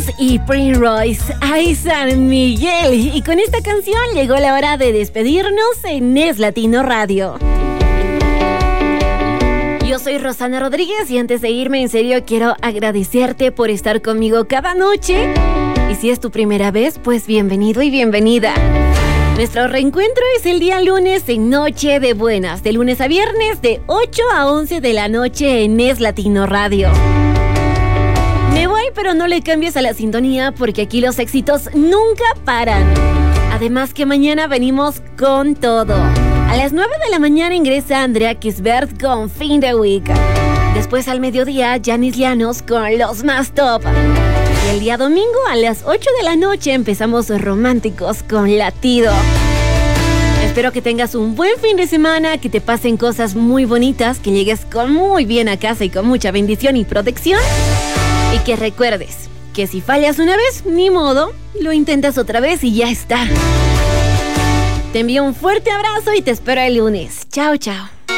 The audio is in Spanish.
y Prince Royce, ay San Miguel. Y con esta canción llegó la hora de despedirnos en Es Latino Radio. Yo soy Rosana Rodríguez y antes de irme, en serio, quiero agradecerte por estar conmigo cada noche. Y si es tu primera vez, pues bienvenido y bienvenida. Nuestro reencuentro es el día lunes en Noche de Buenas, de lunes a viernes de 8 a 11 de la noche en Es Latino Radio. Me voy, pero no le cambies a la sintonía porque aquí los éxitos nunca paran. Además que mañana venimos con todo. A las 9 de la mañana ingresa Andrea Kisbert con Fin de Week. Después al mediodía, Yanis Llanos con Los Más Top. Y el día domingo a las 8 de la noche empezamos románticos con Latido. Espero que tengas un buen fin de semana, que te pasen cosas muy bonitas, que llegues con muy bien a casa y con mucha bendición y protección. Y que recuerdes que si fallas una vez, ni modo, lo intentas otra vez y ya está. Te envío un fuerte abrazo y te espero el lunes. Chao, chao.